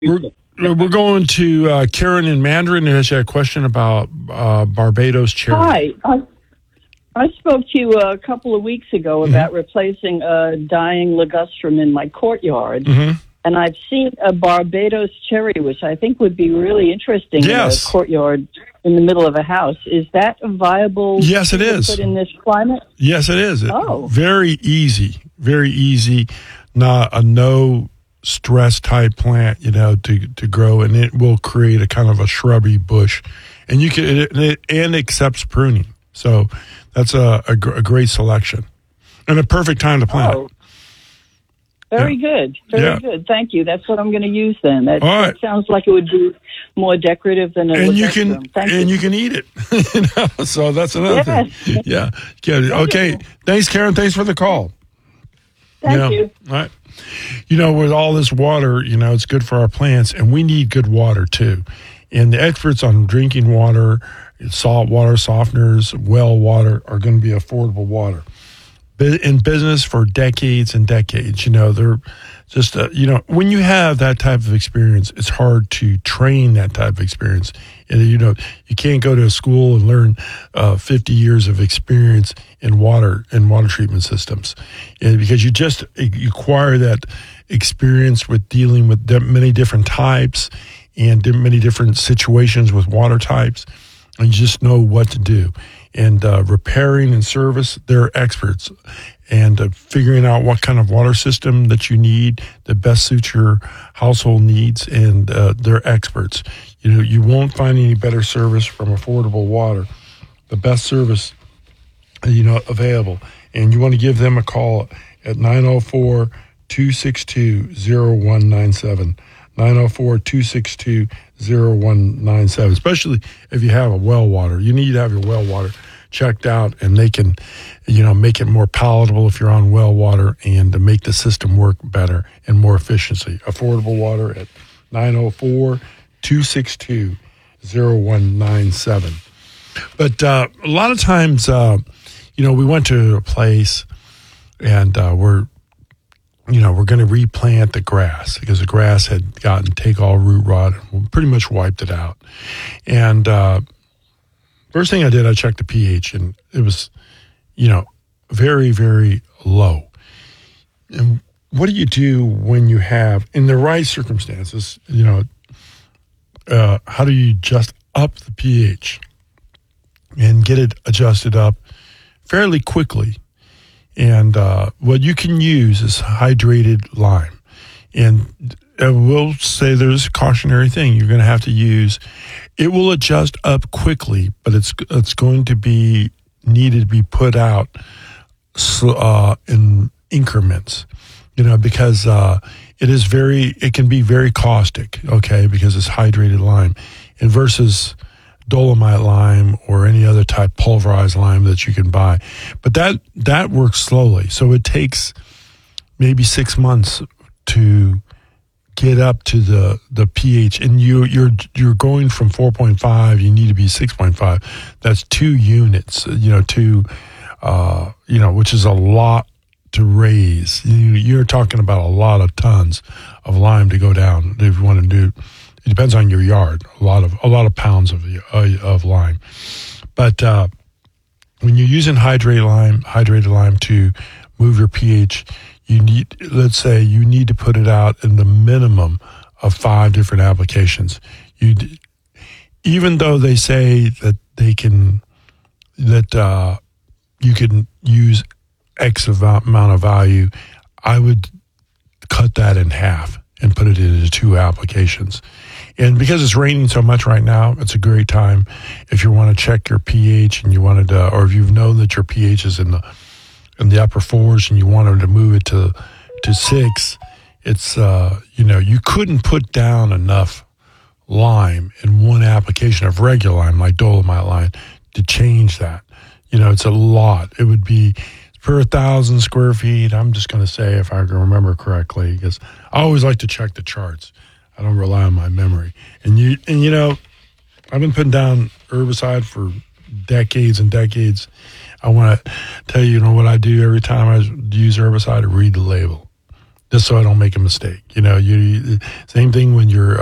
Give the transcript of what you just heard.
We're going to Karen in Mandarin, who has a question about Barbados cherry. Hi. I spoke to you a couple of weeks ago about replacing a dying ligustrum in my courtyard. And I've seen a Barbados cherry, which I think would be really interesting in a courtyard in the middle of a house. Is that a viable Yes, it is. put in this climate? Yes, it is. Oh. Very easy. Very easy. Not a no stress type plant, to grow, and it will create a kind of a shrubby bush. And it accepts pruning. So that's a great selection. And a perfect time to plant it. Very good. Very good. Thank you. That's what I'm going to use then. That sounds like it would be more decorative than a ligustrum. You can eat it. So that's another thing. Yeah. Okay. Thanks, Karen. Thanks for the call. Thank you. All right. With all this water, it's good for our plants, and we need good water too. And the experts on drinking water, salt water softeners, well water are going to be affordable water. In business for decades and decades, they're just, when you have that type of experience, it's hard to train that type of experience. And, you can't go to a school and learn 50 years of experience in water treatment systems, because you acquire that experience with dealing with many different types and many different situations with water types, and you just know what to do. And repairing and service, they're experts. And figuring out what kind of water system that you need that best suits your household needs, and they're experts. You won't find any better service from affordable water. The best service, available. And you want to give them a call at 904-262-0197. 904-262-0197, especially if you have a well water. You need to have your well water checked out, and they can, make it more palatable if you're on well water, and to make the system work better and more efficiency. Affordable water at 904-262-0197. But a lot of times, we went to a place, and we're going to replant the grass because the grass had take all root rot and pretty much wiped it out. And first thing I did, I checked the pH, and it was, very, very low. And what do you do when you have, in the right circumstances, how do you just up the pH and get it adjusted up fairly quickly? And what you can use is hydrated lime. And I will say there's a cautionary thing. You're going to have to use, it will adjust up quickly, but it's going to be needed to be put out in increments, because it can be very caustic, okay, because it's hydrated lime, and versus dolomite lime or any other type pulverized lime that you can buy. But that works slowly. So it takes maybe 6 months to get up to the pH, and you're going from 4.5, you need to be 6.5. That's 2 units, which is a lot to raise. You're talking about a lot of tons of lime to go down if you want to do. It depends on your yard. A lot of pounds of lime, but when you're using hydrated lime to move your pH, let's say you need to put it out in the minimum of 5 different applications. Even though they say that you can use X amount of value, I would cut that in half and put it into 2 applications. And because it's raining so much right now, it's a great time if you want to check your pH and you wanted to, or if you know that your pH is in the upper 4s and you wanted to move it to 6. It's you couldn't put down enough lime in one application of regular lime, like dolomite lime, to change that. It's a lot. It would be per 1,000 square feet. I'm just going to say, if I can remember correctly, because I always like to check the charts. I don't rely on my memory. And I've been putting down herbicide for decades and decades. I want to tell you, what I do every time I use herbicide, I read the label. just so I don't make a mistake. You know, same thing when you're